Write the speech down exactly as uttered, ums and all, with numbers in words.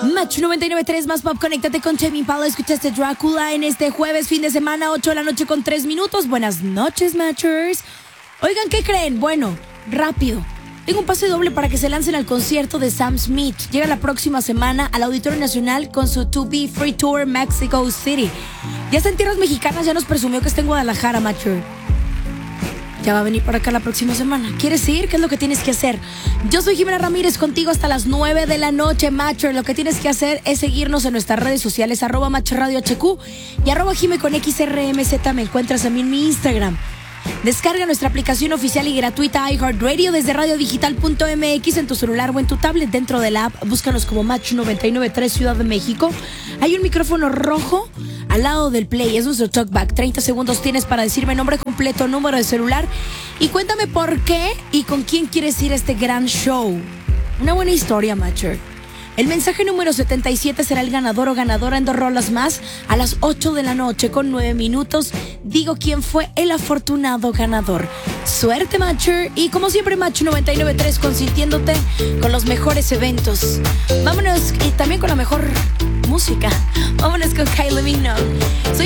Match noventa y nueve punto tres más pop, conéctate con Tame Impala. Escuchaste Drácula en este jueves, fin de semana, ocho de la noche con tres minutos. Buenas noches, Matchers. Oigan, ¿qué creen? Bueno, rápido. Tengo un pase doble para que se lancen al concierto de Sam Smith. Llega la próxima semana al Auditorio Nacional con su To Be Free Tour Mexico City. Ya está en tierras mexicanas, ya nos presumió que está en Guadalajara, Matcher. Ya va a venir para acá la próxima semana. ¿Quieres ir? ¿Qué es lo que tienes que hacer? Yo soy Jimena Ramírez, contigo hasta las nueve de la noche, Matcher. Lo que tienes que hacer es seguirnos en nuestras redes sociales, arroba Match Radio H Q y arroba Jime con X R M Z. Me encuentras a mí en mi Instagram. Descarga nuestra aplicación oficial y gratuita iHeartRadio desde radiodigital punto m x en tu celular o en tu tablet. Dentro de la app, búscanos como Match noventa y nueve punto tres Ciudad de México. Hay un micrófono rojo al lado del play, es nuestro talkback. treinta segundos tienes para decirme nombre completo, número de celular y cuéntame por qué y con quién quieres ir a este gran show. Una buena historia, Matcher. El mensaje número setenta y siete será el ganador o ganadora en dos rolas más a las ocho de la noche con nueve minutos. Digo quién fue el afortunado ganador. Suerte, Matcher. Y como siempre, Match noventa y nueve punto tres consintiéndote con los mejores eventos. Vámonos, y también con la mejor música. Vámonos con Kylie Minogue. Soy